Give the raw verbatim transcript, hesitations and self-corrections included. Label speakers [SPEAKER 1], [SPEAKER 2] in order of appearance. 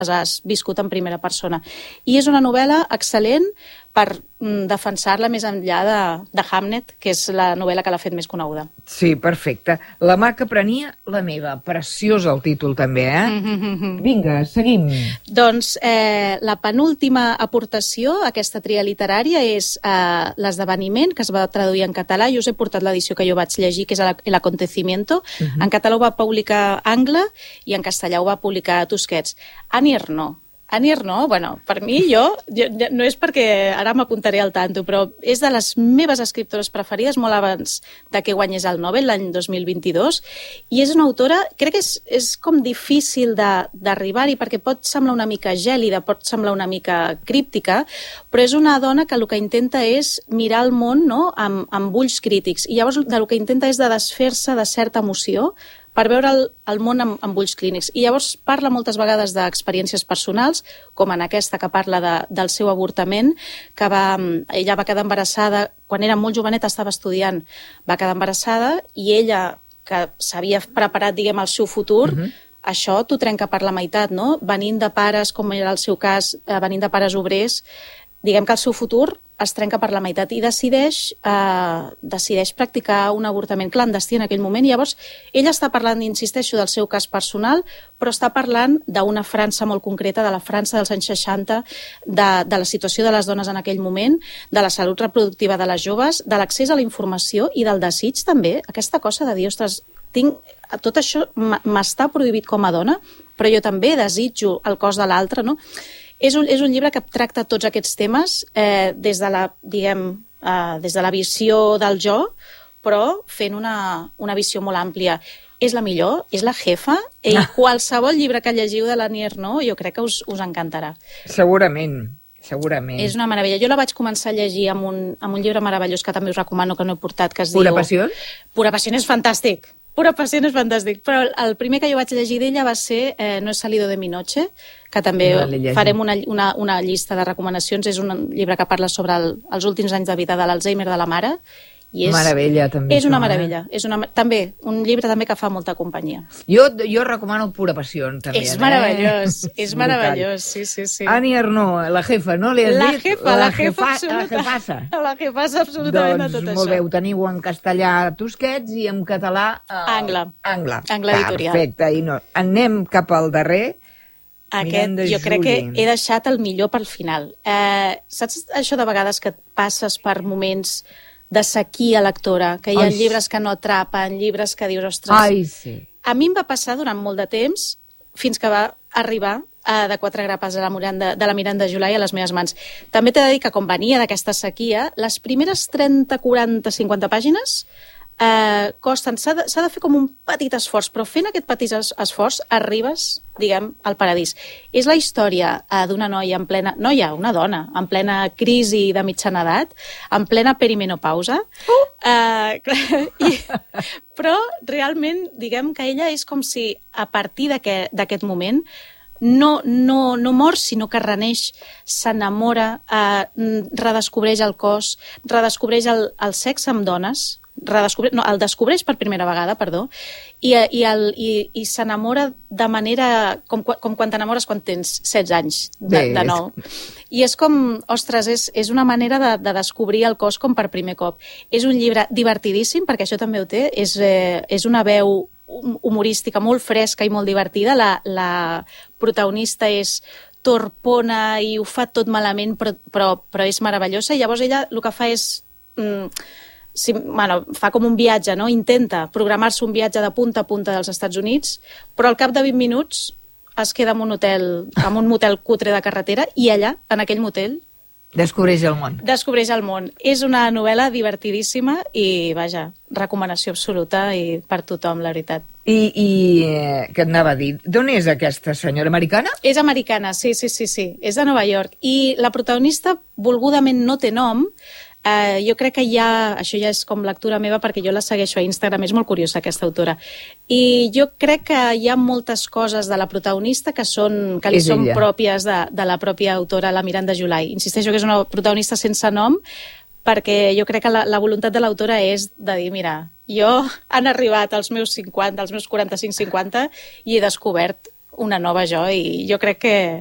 [SPEAKER 1] has viscut en primera persona. I és una novel·la excel·lent per mm, defensar-la més enllà de, de Hamnet, que és la novel·la que l'ha fet més coneguda.
[SPEAKER 2] Sí, perfecte. La mà que prenia la meva. Preciós el títol, també, eh?
[SPEAKER 1] Mm-hmm.
[SPEAKER 2] Vinga, seguim.
[SPEAKER 1] Doncs eh, la penúltima aportació a aquesta tria literària és eh, l'esdeveniment, que es va traduir en català. Jo us he portat l'edició que jo vaig llegir, que és El Acontecimiento. Uh-huh. En català ho va publicar Angle i en castellà ho va publicar Tusquets. Annie Ernaux. Annie Ernaux, bueno, per mi, jo, jo, no és perquè ara m'apuntaré al tanto, però és de les meves escriptores preferides molt abans de que guanyés el Nobel, l'any dos mil vint-i-dos, i és una autora, crec que és, és com difícil d'arribar-hi, perquè pot semblar una mica gèlida, pot semblar una mica críptica, però és una dona que el que intenta és mirar el món, no?, amb, amb ulls crítics, i llavors el que intenta és de desfer-se de certa emoció, per veure el, el món amb, amb ulls clínics. I llavors parla moltes vegades d'experiències personals, com en aquesta que parla de, del seu avortament, que va, ella va quedar embarassada, quan era molt jovenet, estava estudiant, va quedar embarassada, i ella, que s'havia preparat, diguem, el seu futur, uh-huh. Això t'ho trenca per la meitat, no? Venint de pares, com era el seu cas, eh, venint de pares obrers, diguem que el seu futur es trenca per la meitat i decideix, eh, decideix practicar un avortament clandestí en aquell moment. I llavors, ella està parlant, insisteixo, del seu cas personal, però està parlant d'una França molt concreta, de la França dels anys seixanta, de, de la situació de les dones en aquell moment, de la salut reproductiva de les joves, de l'accés a la informació i del desig també. Aquesta cosa de dir, ostres, tinc, tot això m'està prohibit com a dona, però jo també desitjo el cos de l'altre, no? És un, és un llibre que tracta tots aquests temes eh, des de la, diguem, eh, des de la visió del jo, però fent una, una visió molt àmplia. És la millor, és la jefa, i ah. qualsevol llibre que llegiu de l'Annie Ernaux jo crec que us, us encantarà.
[SPEAKER 2] Segurament, segurament.
[SPEAKER 1] És una meravella. Jo la vaig començar a llegir amb un, amb un llibre meravellós que també us recomano, que no he portat, que es
[SPEAKER 2] Pura
[SPEAKER 1] diu...
[SPEAKER 2] Pura passió?
[SPEAKER 1] Pura passió és fantàstic. Pura passió és fantàstic, però el primer que jo vaig llegir d'ella va ser eh, No he salido de mi noche, que també no farem una, una, una llista de recomanacions. És un llibre que parla sobre el, els últims anys de vida de l'Alzheimer de la mare. I és,
[SPEAKER 2] meravella, també.
[SPEAKER 1] És una meravella. És una, també, un llibre també que fa molta companyia.
[SPEAKER 2] Jo, jo recomano Pura passió, també.
[SPEAKER 1] És meravellós, eh? és meravellós, sí, sí, sí.
[SPEAKER 2] Annie Ernaux, la jefa, no li has
[SPEAKER 1] la
[SPEAKER 2] dit?
[SPEAKER 1] Jefa, la, la jefa,
[SPEAKER 2] La jefassa.
[SPEAKER 1] La jefassa absolutament
[SPEAKER 2] doncs,
[SPEAKER 1] de tot
[SPEAKER 2] molt
[SPEAKER 1] això.
[SPEAKER 2] Doncs molt bé, ho teniu en castellà Tusquets i en català... Uh,
[SPEAKER 1] Angle.
[SPEAKER 2] Angle.
[SPEAKER 1] Angle editorial.
[SPEAKER 2] Perfecte, i no. Anem cap al darrer.
[SPEAKER 1] Aquest, jo crec que he deixat el millor pel final. Eh, saps això de vegades que et passes per moments de sequia lectora, que hi ha Ai, llibres que no atrapen, llibres que dius, ostres...
[SPEAKER 2] Ai, sí.
[SPEAKER 1] A mi em va passar durant molt de temps, fins que va arribar a de quatre grapes de la, Miranda, de la Miranda July a les meves mans. També t'he de dir que, com venia d'aquesta sequia, les primeres trenta, quaranta, cinquanta pàgines eh, costen, s'ha de, s'ha de fer com un petit esforç, però fent aquest petit esforç arribes, diguem, al paradís. És la història eh, d'una noia en plena... Noia, una dona, en plena crisi de mitjana edat, en plena perimenopausa, uh! eh, i, però realment, diguem que ella és com si a partir d'aquest moment no, no, no mor, sinó que reneix, s'enamora, eh, redescobreix el cos, redescobreix el, el sexe amb dones, redescobreix, no, el descobreix per primera vegada, perdó, i, i, el, i, i s'enamora de manera com, com quan t'enamores quan tens setze anys de, Bé, de nou. I és com, ostres, és, és una manera de, de descobrir el cos com per primer cop. És un llibre divertidíssim, perquè això també ho té, és, eh, és una veu humorística molt fresca i molt divertida. La, la protagonista és torpona i ho fa tot malament, però, però, però és meravellosa, i llavors ella el que fa és... Mm, Sí, bueno, fa com un viatge, no? Intenta programar-se un viatge de punta a punta dels Estats Units, però al cap de vint minuts es queda en un hotel, en un motel cutre de carretera, i allà, en aquell motel...
[SPEAKER 2] Descobreix el món.
[SPEAKER 1] Descobreix el món. És una novel·la divertidíssima i, vaja, recomanació absoluta i per tothom, la veritat.
[SPEAKER 2] I, i eh, què et anava a dir? D'on és aquesta senyora? Americana?
[SPEAKER 1] És americana, sí, sí, sí, sí. És de Nova York. I la protagonista, volgudament, no té nom. Uh, jo crec que ja, això ja és com lectura meva perquè jo la segueixo a Instagram, és molt curiosa aquesta autora, i jo crec que hi ha moltes coses de la protagonista que, són, que li és són ella. pròpies de, de la pròpia autora, la Miranda July. Insisteixo que és una protagonista sense nom perquè jo crec que la, la voluntat de l'autora és de dir, mira, jo han arribat als meus cinquanta, als meus quaranta-cinc cinquanta i he descobert una nova jo, i jo crec que